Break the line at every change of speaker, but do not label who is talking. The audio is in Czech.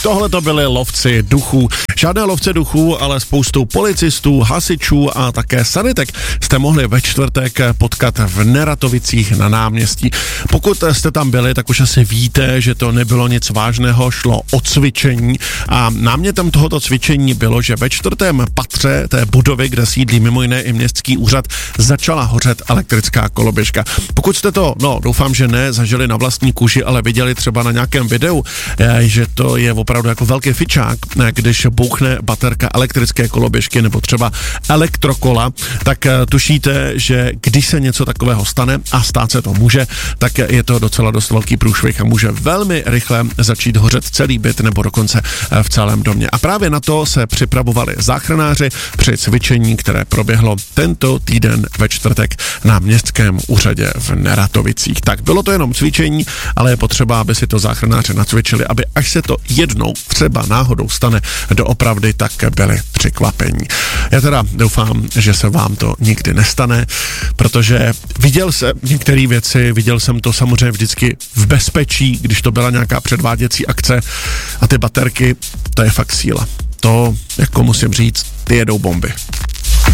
Tohle to byli lovci duchů. Žádné lovce duchů, ale spoustu policistů, hasičů a také sanitek jste mohli ve čtvrtek potkat v Neratovicích na náměstí. Pokud jste tam byli, tak už asi víte, že to nebylo nic vážného, šlo o cvičení a námětem tohoto cvičení bylo, že ve čtvrtém patře té budovy, kde sídlí mimo jiné i městský úřad, začala hořet elektrická koloběžka. Pokud jste to, doufám, že ne, zažili na vlastní kůži, ale viděli třeba na nějakém videu, že to je opravdu jako velký fičák, když bouchne baterka elektrické koloběžky nebo třeba elektrokola, tak tušíte, že když se něco takového stane a stát se to může, tak je to docela dost velký průšvih a může velmi rychle začít hořet celý byt nebo dokonce v celém domě. A právě na to se připravovali záchranáři při cvičení, které proběhlo tento týden ve čtvrtek na městském úřadě v Neratovicích. Tak bylo to jenom cvičení, ale je potřeba, aby si to záchranáři nacvičili, aby až se to jednou třeba náhodou stane doopravdy, tak byli překvapení. Já teda doufám, že se vám to nikdy nestane, protože viděl jsem některé věci, viděl jsem to samozřejmě vždycky v bezpečí, když to byla nějaká předváděcí akce a ty baterky, to je fakt síla. To, jako musím říct, ty jedou bomby.